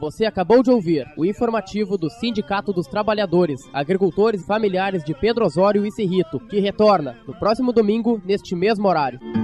Você acabou de ouvir o informativo do Sindicato dos Trabalhadores, Agricultores e Familiares de Pedro Osório e Cerrito, que retorna no próximo domingo, neste mesmo horário.